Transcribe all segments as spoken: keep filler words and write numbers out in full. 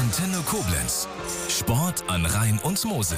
Antenne Koblenz. Sport an Rhein und Mosel.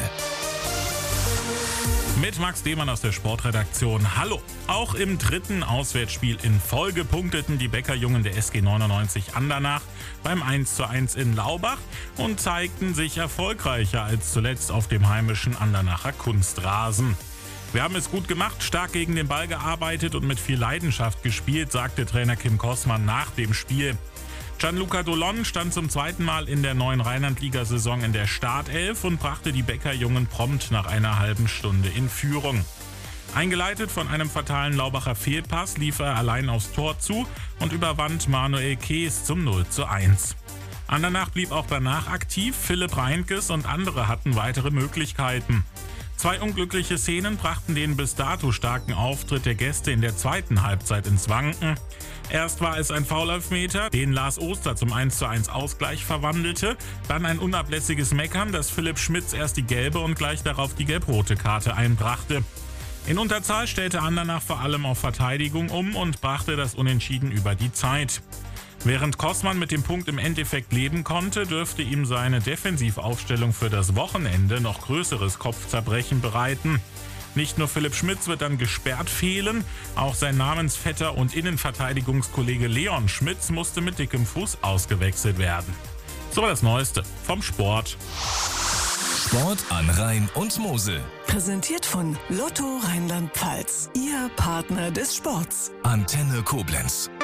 Mit Max Demann aus der Sportredaktion. Hallo! Auch im dritten Auswärtsspiel in Folge punkteten die Bäckerjungen der S G neunundneunzig Andernach beim eins zu eins in Laubach und zeigten sich erfolgreicher als zuletzt auf dem heimischen Andernacher Kunstrasen. Wir haben es gut gemacht, stark gegen den Ball gearbeitet und mit viel Leidenschaft gespielt, sagte Trainer Kim Kossmann nach dem Spiel. Gianluca Dolon stand zum zweiten Mal in der neuen Rheinland-Liga-Saison in der Startelf und brachte die Bäckerjungen prompt nach einer halben Stunde in Führung. Eingeleitet von einem fatalen Laubacher Fehlpass lief er allein aufs Tor zu und überwand Manuel Kees zum null zu eins. Andernach blieb auch danach aktiv, Philipp Reinkes und andere hatten weitere Möglichkeiten. Zwei unglückliche Szenen brachten den bis dato starken Auftritt der Gäste in der zweiten Halbzeit ins Wanken. Erst war es ein Foulelfmeter, den Lars Oster zum eins zu eins Ausgleich verwandelte, dann ein unablässiges Meckern, das Philipp Schmitz erst die gelbe und gleich darauf die gelb-rote Karte einbrachte. In Unterzahl stellte Andernach vor allem auf Verteidigung um und brachte das Unentschieden über die Zeit. Während Kossmann mit dem Punkt im Endeffekt leben konnte, dürfte ihm seine Defensivaufstellung für das Wochenende noch größeres Kopfzerbrechen bereiten. Nicht nur Philipp Schmitz wird dann gesperrt fehlen, auch sein Namensvetter und Innenverteidigungskollege Leon Schmitz musste mit dickem Fuß ausgewechselt werden. So war das Neueste vom Sport. Sport an Rhein und Mosel. Präsentiert von Lotto Rheinland-Pfalz, Ihr Partner des Sports. Antenne Koblenz.